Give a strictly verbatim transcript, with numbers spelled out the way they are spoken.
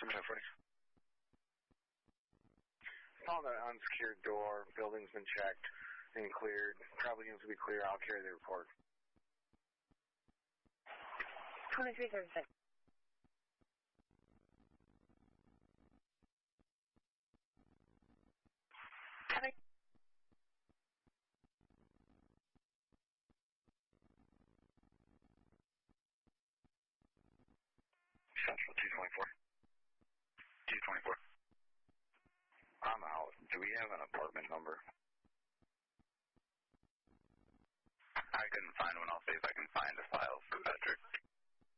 ten forty. Found an unsecured door. Building's been checked and cleared. Probably needs to be clear. I'll carry the report. twenty-three thirty-six. Copy. Central two twenty-four. two twenty-four. I'm out. Do we have an apartment number? I couldn't find one. I'll see if I can find a file for Patrick.